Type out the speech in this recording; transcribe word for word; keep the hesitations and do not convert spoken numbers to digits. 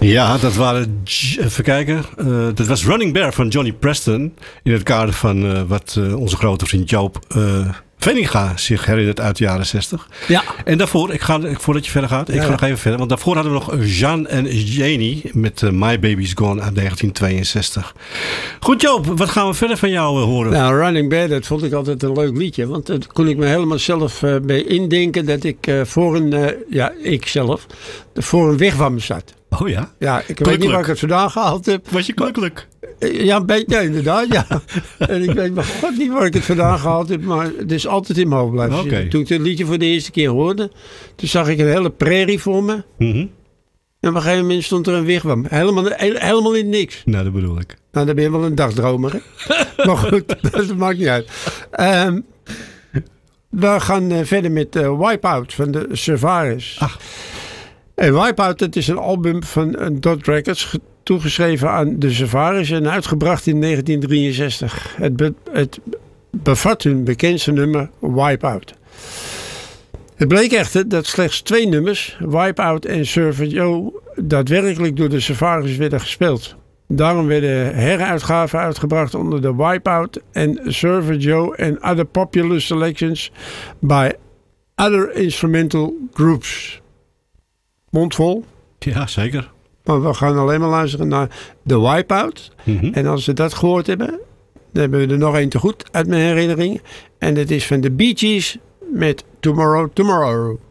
Ja, dat waren, even kijken, uh, dat was Running Bear van Johnny Preston. In het kader van uh, wat uh, onze grote vriend Joop uh, Veninga zich herinnert uit de jaren zestig. Ja. En daarvoor, ik ga, voordat je verder gaat, ik ja, ga nog even verder. Want daarvoor hadden we nog Jean en Janie met uh, My Baby's Gone uit negentien tweeënzestig. Goed Joop, wat gaan we verder van jou uh, horen? Nou, Running Bear, dat vond ik altijd een leuk liedje. Want daar kon ik me helemaal zelf uh, bij indenken dat ik uh, voor een, uh, ja, ik zelf, voor een wigwam zat. Oh ja? Ja, ik weet niet waar ik het vandaan gehaald heb. Was je klukkelijk? Ja, een beetje, ja, inderdaad, ja. En ik weet maar god niet waar ik het vandaan gehaald heb, maar het is altijd in mijn hoofd blijven zitten. Okay. Toen ik het liedje voor de eerste keer hoorde, toen zag ik een hele prairie voor me. Mm-hmm. En op een gegeven moment stond er een wigwam. Helemaal, helemaal in niks. Nou, dat bedoel ik. Nou, dan ben je wel een dagdromer, hè? Maar goed, dat maakt niet uit. Um, we gaan uh, verder met uh, Wipeout van de Survivors. Ach. En Wipeout, dat is een album van uh, Dot Records, toegeschreven aan de Survivors en uitgebracht in negentien drieënzestig. Het, be, het bevat hun bekendste nummer Wipeout. Het bleek echter dat slechts twee nummers, Wipeout en Surfer Joe, daadwerkelijk door de Survivors werden gespeeld. Daarom werden heruitgaven uitgebracht onder de Wipeout en Surfer Joe en Other Popular Selections by Other Instrumental Groups. Mondvol? Ja, zeker. Maar we gaan alleen maar luisteren naar The Wipeout. Mm-hmm. En als we dat gehoord hebben, dan hebben we er nog één te goed uit mijn herinnering. En dat is van de Bee Gees met Tomorrow Tomorrow.